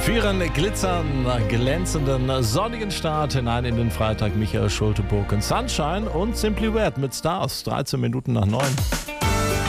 Für ihren glitzernden, glänzenden, sonnigen Start hinein in den Freitag Michael Schulte, Sunshine und Simply Red mit Stars. 13 Minuten nach 9.